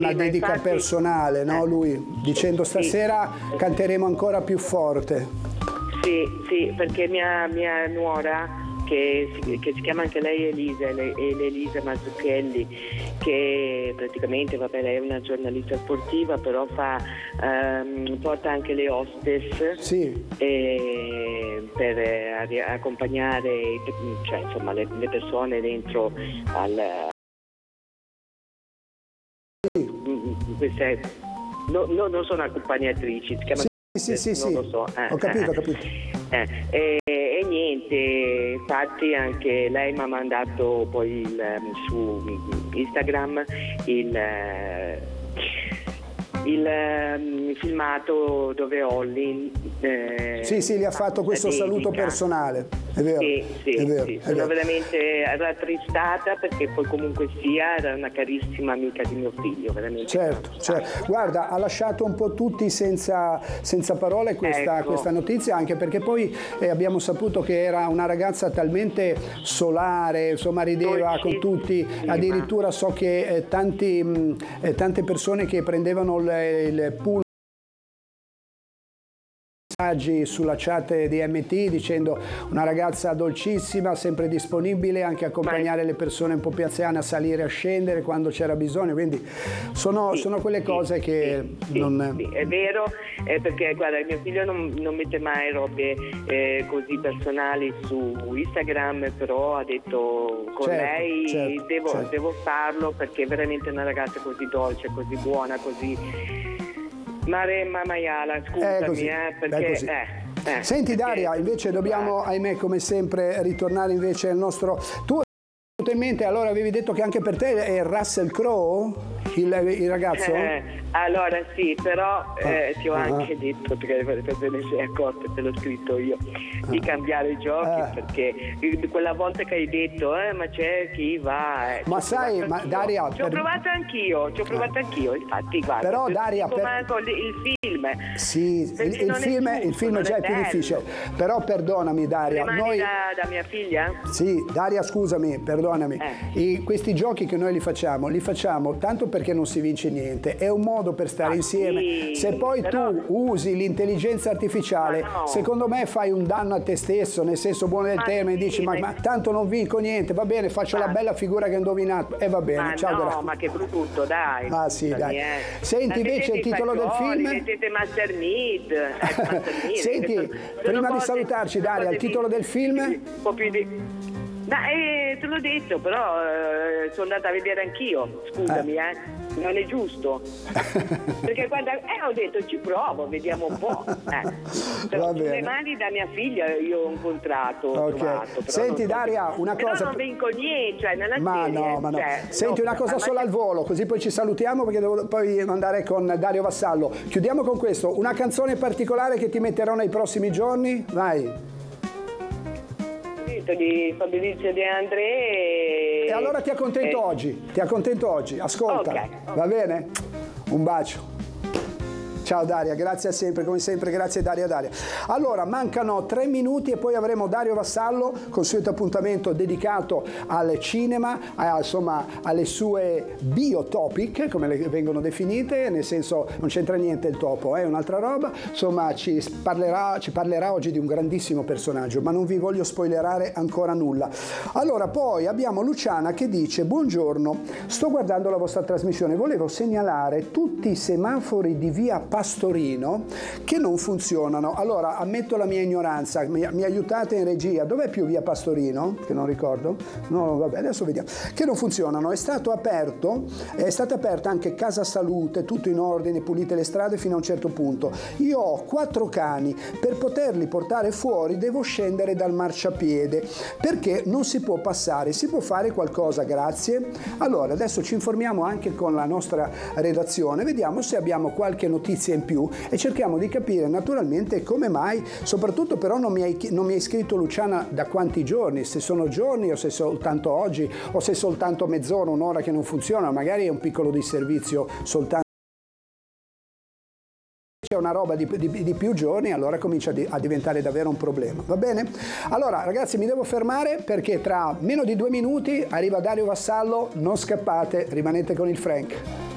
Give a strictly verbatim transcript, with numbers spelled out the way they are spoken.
una dedica infatti, personale, no? Eh, Lui dicendo stasera sì. canteremo ancora più forte. Sì, sì, perché mia, mia nuora, che si, che si chiama anche lei Elisa, Elisa Mazzucchelli, che praticamente, vabbè, lei è una giornalista sportiva, però fa, ehm, porta anche le hostess, sì. eh, per eh, accompagnare, cioè, insomma, le, le persone dentro al... Sì. Queste, no, no, non sono accompagnatrici, si chiama... Sì, sì, sì, non sì. lo so. Eh, ho capito, eh, ho capito. Eh, e, e niente, infatti anche lei mi ha mandato poi il, su Instagram il, il, il filmato dove Olly eh, sì, sì, gli ha fatto questo dedica. Saluto personale, è vero, sì, sì, è vero, sì. è Sono vero. veramente rattristata perché poi comunque sia era una carissima amica di mio figlio, veramente. Certo, certo. Guarda, ha lasciato un po' tutti senza, senza parole questa, ecco. questa notizia, anche perché poi eh, abbiamo saputo che era una ragazza talmente solare, insomma rideva con tutti, addirittura so che eh, tanti, mh, eh, tante persone che prendevano il, il pool sulla chat di M T dicendo una ragazza dolcissima, sempre disponibile anche a accompagnare le persone un po' più anziane a salire e a scendere quando c'era bisogno, quindi sono, sì, sono quelle sì, cose che sì, non... Sì, è vero, eh, perché guarda, mio figlio non, non mette mai robe eh, così personali su Instagram, però ha detto con certo, lei certo, devo, certo. devo farlo perché è veramente una ragazza così dolce, così buona, così... Maremma Maiala, scusami, eh, perché... così. Eh, eh, Senti perché, Daria, invece dobbiamo, ahimè, come sempre, ritornare invece al nostro... Tu hai avuto in mente, allora avevi detto che anche per te è Russell Crowe, il, il ragazzo? Eh, allora sì, però eh, ti ho ah, anche detto, perché te ne sei accorto, te l'ho scritto io, di cambiare i giochi, eh. perché quella volta che hai detto, eh, ma c'è chi va... Eh, ma sai, ma Daria... Ci ho per... provato anch'io, ci ho provato anch'io, infatti, guarda. Però Daria... Per... Manco il, il film. Sì, il, il film, giusto, il film già è, è più difficile, però perdonami Daria. Le mani noi... da, da mia figlia? Sì, Daria scusami, perdonami. Eh. I, questi giochi che noi li facciamo, li facciamo tanto perché non si vince niente, è un modo per stare ah, insieme. Sì, se poi però... tu usi l'intelligenza artificiale, no. secondo me fai un danno a te stesso, nel senso buono del ma termine, sì, dici ma, ma tanto non vinco niente, va bene, faccio ma... la bella figura che ho indovinato e va bene. Ma ciao, no, grazie. ma che brutto, dai. Ah sì, dai. Eh. Senti invece il titolo del film? Siete Master Meat. Eh, Master Meat. Senti, sono, prima sono di cose, salutarci Daria, il titolo del film? Un po' più di... Ma eh, te l'ho detto, però eh, sono andata a vedere anch'io, scusami, eh. eh. Non è giusto. Perché guarda, eh, ho detto ci provo, vediamo un po'. Eh. Però sulle mani da mia figlia io ho incontrato, ho okay. trovato. Senti Daria, una però cosa... non vinco niente, cioè nella ma serie. no, ma no. Cioè, Senti no, una cosa solo ma... al volo, così poi ci salutiamo perché devo poi andare con Dario Vassallo. Chiudiamo con questo, una canzone particolare che ti metterò nei prossimi giorni? Vai. Di Fabrizio De André e... e allora ti accontento e... oggi, ti accontento oggi, ascolta, okay. va bene? Un bacio. Ciao Daria, grazie sempre, come sempre, grazie Daria Daria. Allora, mancano tre minuti e poi avremo Dario Vassallo, consueto appuntamento dedicato al cinema, a, insomma, alle sue biotopic, come le vengono definite, nel senso non c'entra niente il topo, è eh, un'altra roba, insomma ci parlerà, ci parlerà oggi di un grandissimo personaggio, ma non vi voglio spoilerare ancora nulla. Allora, poi abbiamo Luciana che dice: buongiorno, sto guardando la vostra trasmissione, volevo segnalare tutti i semafori di via Pastorino che non funzionano. Allora, ammetto la mia ignoranza, mi, mi aiutate in regia, dov'è più via Pastorino? Che non ricordo. No, vabbè, adesso vediamo. Che non funzionano. È stato aperto, è stata aperta anche Casa Salute, tutto in ordine, pulite le strade fino a un certo punto. Io ho quattro cani, per poterli portare fuori devo scendere dal marciapiede, perché non si può passare. Si può fare qualcosa, grazie? Allora, adesso ci informiamo anche con la nostra redazione, vediamo se abbiamo qualche notizia in più e cerchiamo di capire naturalmente come mai, soprattutto però non mi hai, non mi hai scritto Luciana da quanti giorni, se sono giorni o se soltanto oggi o se soltanto mezz'ora, un'ora che non funziona, magari è un piccolo disservizio soltanto. C'è una roba di, di, di più giorni, allora comincia a diventare davvero un problema, va bene? Allora ragazzi, mi devo fermare perché tra meno di due minuti arriva Dario Vassallo, non scappate, rimanete con il Frank.